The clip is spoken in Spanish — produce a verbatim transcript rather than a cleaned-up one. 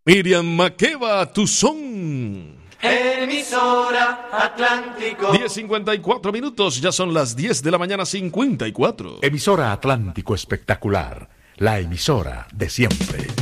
Miriam Makeba, tu son. Emisora Atlántico. diez cincuenta y cuatro minutos, ya son las diez de la mañana cincuenta y cuatro. Emisora Atlántico Espectacular, la emisora de siempre.